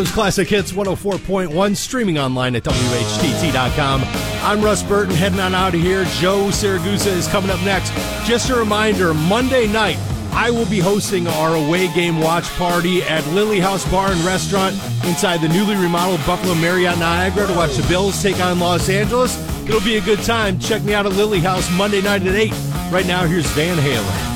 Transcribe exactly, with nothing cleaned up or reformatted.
Classic Hits one oh four point one, streaming online at W H T T dot com. I'm Russ Burton, heading on out of here. Joe Saragusa is coming up next. Just a reminder, Monday night, I will be hosting our away game watch party at Lily House Bar and Restaurant inside the newly remodeled Buffalo Marriott Niagara to watch the Bills take on Los Angeles. It'll be a good time. Check me out at Lily House Monday night at eight. Right now, here's Van Halen.